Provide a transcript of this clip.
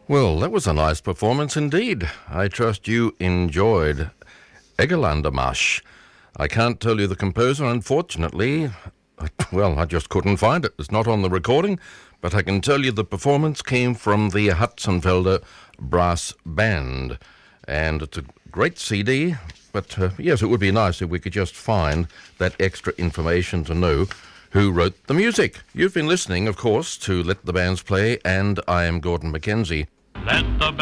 Well, that was a nice performance indeed. I trust you enjoyed Egelandermarsch. I can't tell you the composer, unfortunately. Well, I just couldn't find it. It's not on the recording, but I can tell you the performance came from the Hutzenfelder Brass Band. And it's a great CD, but yes, it would be nice if we could just find that extra information to know who wrote the music. You've been listening, of course, to Let the Bands Play, and I am Gordon Mackenzie. Let the